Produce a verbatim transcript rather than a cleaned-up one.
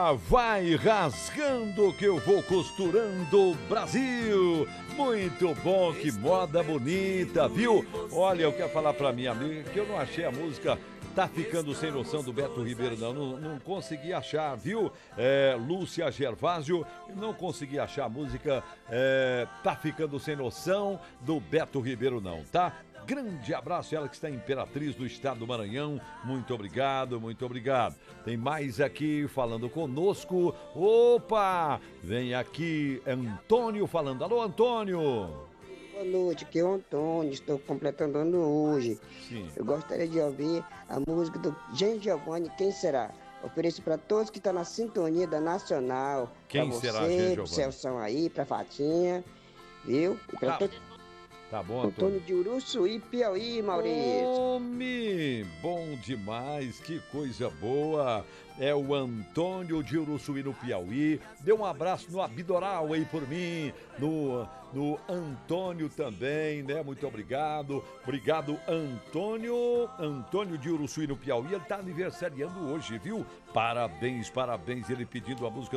Ó, vai rasgando que eu vou costurando Brasil. Muito bom, que moda bonita, viu? Olha, eu quero falar pra minha amiga que eu não achei a música Tá Ficando Sem Noção do Beto Ribeiro, não. Não, não consegui achar, viu? É, Lúcia Gervásio, não consegui achar a música é, Tá Ficando Sem Noção do Beto Ribeiro, não, tá? Grande abraço, ela que está em Imperatriz do estado do Maranhão. Muito obrigado, muito obrigado. Tem mais aqui falando conosco. Opa! Vem aqui Antônio falando. Alô, Antônio! Boa noite, aqui é o Antônio, estou completando ano hoje. Sim. Eu gostaria de ouvir a música do Gen Giovanni, Quem Será? Ofereço para todos que estão na sintonia da Nacional. Quem pra será, você, Gen pro Giovanni? Celção aí, pra Fatinha, viu? E pra Tá. todo Tá bom, Antônio Antônio? de Uruçuí, Piauí, Maurício. Homem, bom demais, que coisa boa. É o Antônio de Uruçuí, no Piauí. Dê um abraço no Abidoral aí por mim, no, no Antônio também, né? Muito obrigado. Obrigado, Antônio. Antônio de Uruçuí, no Piauí. Ele tá aniversariando hoje, viu? Parabéns, parabéns. Ele pedindo a música